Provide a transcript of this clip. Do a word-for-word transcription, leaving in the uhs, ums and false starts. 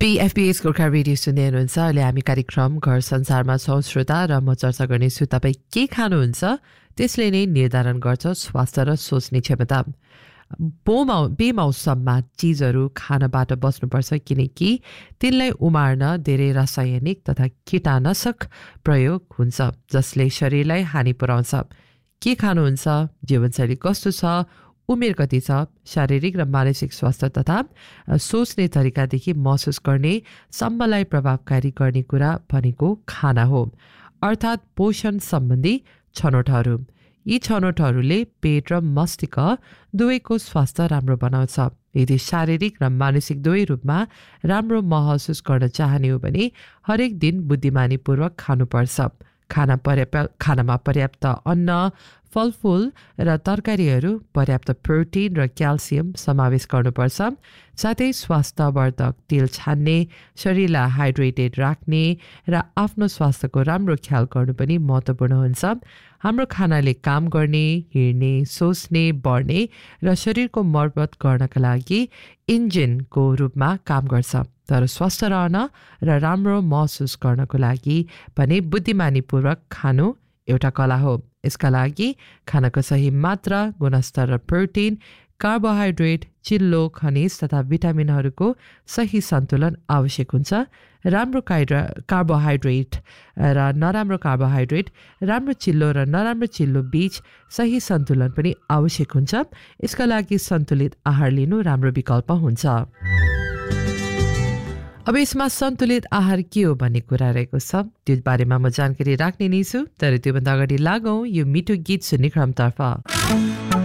पीएफपीएस Gorkha radio सुन्दै हुनुहुन्छ। अहिले हामी कार्यक्रम घर संसारमा छौँ श्रोता, र म चर्चा गर्नेछु तपाईँ के खानुहुन्छ त्यसले नै निर्धारण गर्छ स्वास्थ्य र सोच्ने क्षमता। बोमा बेमौसममा चिजहरू खानबाट बस्नुपर्छ, किनकि तिनलाई उमार्न धेरै रासायनिक तथा कीटनाशक प्रयोग हुन्छ जसले शरीरलाई हानि पुर्याउँछ। के खानुहुन्छ, जीवनशैली कस्तो छ, उमेर कति छ, शारीरिक र मानसिक स्वास्थ्य तथा सोच्ने तरिकादेखि महसुस गर्ने सम्मलाई प्रभावकारी गर्ने कुरा भनेको खाना हो, अर्थात् पोषण सम्बन्धी छनौटहरू। यी छनौटहरूले पेट र मस्तिष्क दुवैको स्वास्थ्य राम्रो बनाउँछ। यदि शारीरिक र मानसिक दुवै रूपमा राम्रो महसुस गर्न चाहने हो भने हरेक दिन बुद्धिमानीपूर्वक खानुपर्छ। खाना पर्याप्त खानामा पर्याप्त अन्न, फलफुल र तरकारीहरू, पर्याप्त प्रोटिन र क्याल्सियम समावेश गर्नुपर्छ। साथै स्वास्थ्यवर्धक तेल छान्ने, शरीरलाई हाइड्रेटेड राख्ने र आफ्नो स्वास्थ्यको राम्रो ख्याल गर्नु पनि महत्त्वपूर्ण हुन्छ। हाम्रो खानाले काम गर्ने, हिँड्ने, सोच्ने, बढ्ने र शरीरको मर्मत गर्नका लागि इन्जिनको रूपमा काम गर्छ। तर स्वस्थ रहन र राम्रो महसुस गर्नको लागि भने बुद्धिमानीपूर्वक खानु एउटा कला हो। यसका लागि खानाको सही मात्रा, गुणस्तर र प्रोटिन, कार्बोहाइड्रेट, चिल्लो, खनिज तथा भिटामिनहरूको सही सन्तुलन आवश्यक हुन्छ। राम्रो कार्बो कार्बोहाइड्रेट र नराम्रो कार्बोहाइड्रेट, राम्रो चिल्लो र नराम्रो चिल्लो बीच सही सन्तुलन पनि आवश्यक हुन्छ। यसका लागि सन्तुलित आहार लिनु राम्रो विकल्प हुन्छ। अब यसमा सन्तुलित आहार के हो भन्ने कुरा रहेको छ, त्यो बारेमा म जानकारी राख्ने नै छु। तर त्योभन्दा अगाडि लागौँ यो मिठो गीत सुन्ने क्रमतर्फ।